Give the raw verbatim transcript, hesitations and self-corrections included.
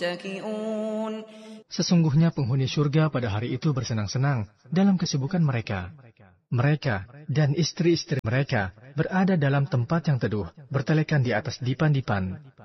متكئون Sesungguhnya penghuni surga pada hari itu bersenang-senang dalam kesibukan mereka. Mereka dan istri-istri mereka berada dalam tempat yang teduh, bertelekan di atas dipan-dipan.